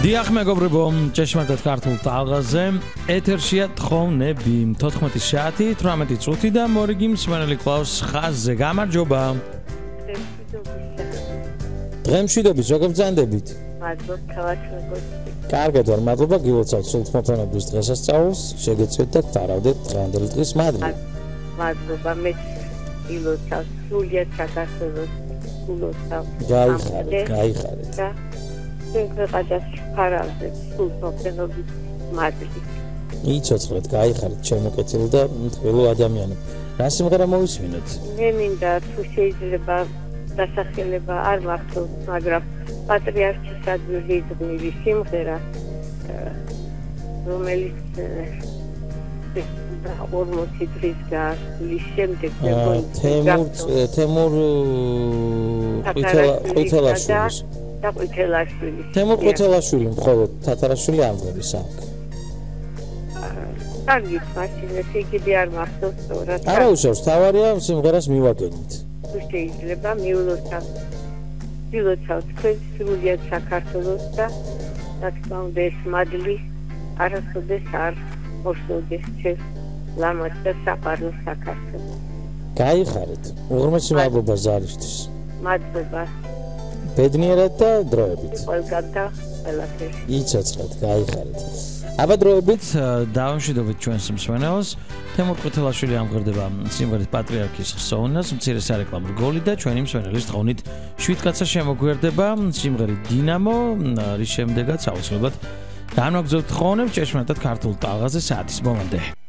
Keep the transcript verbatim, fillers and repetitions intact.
დიახ მეგობრებო, ჭეშმარიტად ქართულ ტალღაზე ეთერშია თხოვნები თოთხმეტი საათი თვრამეტი წუთი და მორიგი მსმენელი კლავს ხაზზე. გამარჯობა. დღემშვიდობის როგორ ბრძანდებით? მადლობა ქალაქმეგობრებო. კარგად ვარ, მადლობა გილოცავთ სულთმოთანობის დღესასწაულს, შეგეცვეთ და გტარავდეთ დღევანდელი დღის მადლი. მადლობა მე გილოცავ სულიად საქართველოს გულოცავ. გაიხარეთ, გაიხარეთ. სიმღერას ფარავზე სულთმოთანობის მადლი. იცოცხლეთ, გაიხარეთ ჩემო კეთილ და მტკბილო ადამიანო. რა სიმღერა მოვისმინოთ? მე მინდა თუ შეიძლება დასახელება არ მახსოვს, მაგრამ პატრიარქის ადვილი ძმირი სიმღერა, რომელიც ორმოცი დღის გასვლის შემდეგ თემურ თემურ ყვითელაშვილის და ყვითელაშვილის თემურ ყვითელაშვილი მხოლოდ თათარაშვილი ამ დღეს აქ. კარგი, მაშინ ესე იგი არ მახსოვს სწორად. არა უშავს, თავარია სიმღერას მივაგენით. თუ შეიძლება მიულოცავ ვილოცავ თქვენ სრულიად საქართველოს და რა თქმა უნდა ეს მადლი არასოდეს არ მოსოდეს ჩემს ლამაზ და საყვარელ საქართველოს. გაიხარეთ, უღრმესი მადლობა ზარისთვის. მადლობა. ბედნიერად და დროებით. ყველგან და ყველაფერში. იცოცხლეთ, გაიხარეთ. აბა დროებით დავამშვიდობთ ჩვენს მსმენელს. თემურ ყვითელაშვილი ამღერდება სიმღერით პატრიარქის ხსოვნას, მცირე სარეკლამო გოლი და ჩვენი მსმენელის თხოვნით შვიდ კაცსა შემოგვერდება სიმღერით დინამო, რის შემდეგაც აუცილებლად განვაგრძობთ თხოვნებს ჭეშმარიტად ქართულ ტალღაზე საათის ბოლომდე.